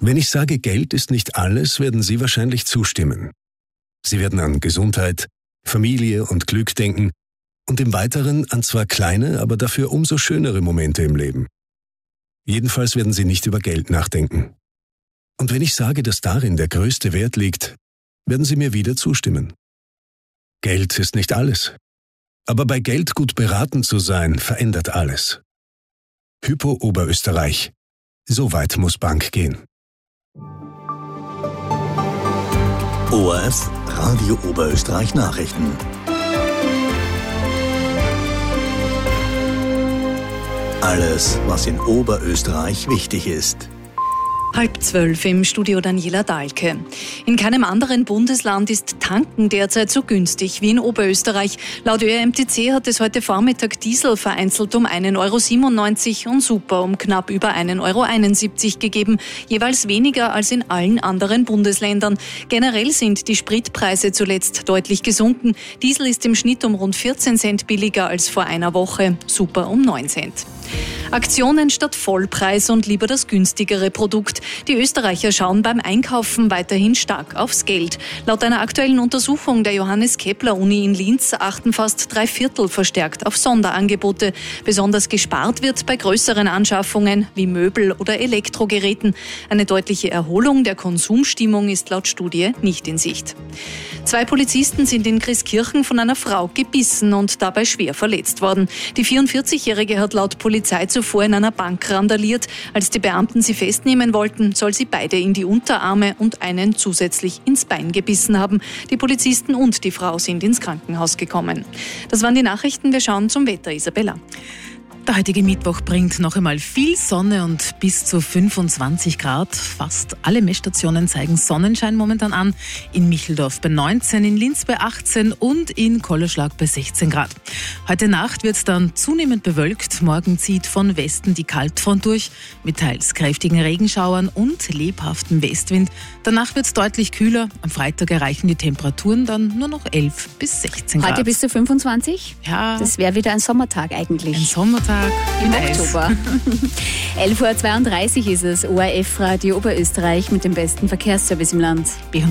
Wenn ich sage, Geld ist nicht alles, werden Sie wahrscheinlich zustimmen. Sie werden an Gesundheit, Familie und Glück denken und im Weiteren an zwar kleine, aber dafür umso schönere Momente im Leben. Jedenfalls werden Sie nicht über Geld nachdenken. Und wenn ich sage, dass darin der größte Wert liegt, werden Sie mir wieder zustimmen. Geld ist nicht alles. Aber bei Geld gut beraten zu sein, verändert alles. Hypo Oberösterreich. So weit muss Bank gehen. ORF Radio Oberösterreich Nachrichten. Alles, was in Oberösterreich wichtig ist. 11:30 im Studio Daniela Dahlke. In keinem anderen Bundesland ist Tanken derzeit so günstig wie in Oberösterreich. Laut ÖMTC hat es heute Vormittag Diesel vereinzelt um 1,97 € und Super um knapp über 1,71 € gegeben. Jeweils weniger als in allen anderen Bundesländern. Generell sind die Spritpreise zuletzt deutlich gesunken. Diesel ist im Schnitt um rund 14 Cent billiger als vor einer Woche. Super um 9 Cent. Aktionen statt Vollpreis und lieber das günstigere Produkt. Die Österreicher schauen beim Einkaufen weiterhin stark aufs Geld. Laut einer aktuellen Untersuchung der Johannes-Kepler-Uni in Linz achten fast 3/4 verstärkt auf Sonderangebote. Besonders gespart wird bei größeren Anschaffungen wie Möbel oder Elektrogeräten. Eine deutliche Erholung der Konsumstimmung ist laut Studie nicht in Sicht. 2 Polizisten sind in Christkirchen von einer Frau gebissen und dabei schwer verletzt worden. Die 44-Jährige hat laut Polizei zuvor in einer Bank randaliert. Als die Beamten sie festnehmen wollten, soll sie beide in die Unterarme und einen zusätzlich ins Bein gebissen haben. Die Polizisten und die Frau sind ins Krankenhaus gekommen. Das waren die Nachrichten. Wir schauen zum Wetter, Isabella. Der heutige Mittwoch bringt noch einmal viel Sonne und bis zu 25 Grad. Fast alle Messstationen zeigen Sonnenschein momentan an. In Micheldorf bei 19, in Linz bei 18 und in Kollerschlag bei 16 Grad. Heute Nacht wird es dann zunehmend bewölkt. Morgen zieht von Westen die Kaltfront durch mit teils kräftigen Regenschauern und lebhaftem Westwind. Danach wird es deutlich kühler. Am Freitag erreichen die Temperaturen dann nur noch 11 bis 16 Grad. Heute bis zu 25? Ja. Das wäre wieder ein Sommertag eigentlich. Ein Sommertag im Oktober. 11:32 Uhr ist es. ORF Radio Oberösterreich mit dem besten Verkehrsservice im Land.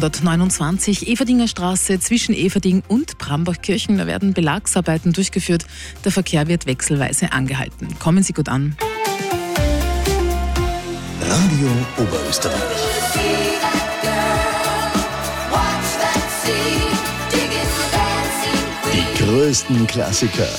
B129 Everdinger Straße zwischen Everding und Brambachkirchen. Da werden Belagsarbeiten durchgeführt. Der Verkehr wird wechselweise angehalten. Kommen Sie gut an. Radio Oberösterreich. Die größten Klassiker